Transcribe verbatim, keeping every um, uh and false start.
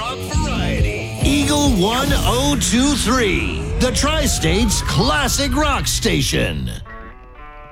rock variety. Eagle one oh two three, the Tri-State's classic rock station.